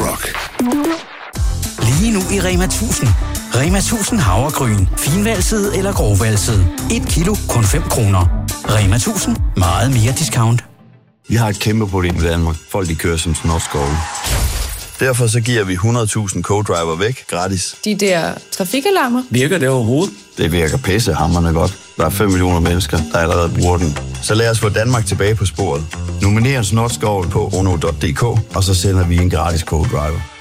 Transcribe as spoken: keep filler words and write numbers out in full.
rock. Lige nu i Rema tusind. Rema tusind havregryn. Finvalset eller grovvalset. Et kilo, kun fem kroner. Rema tusind. Meget mere discount. Vi har et kæmpe problem i Danmark. Folk, de kører som snortskåle. Derfor så giver vi hundrede tusind co-driver væk gratis. De der trafikalarmer. Virker det overhovedet? Det virker pissehammerende godt. Der er fem millioner mennesker, der allerede bruger den. Så lad os få Danmark tilbage på sporet. Nominer en snortskål på ono punktum d k, og så sender vi en gratis co-driver.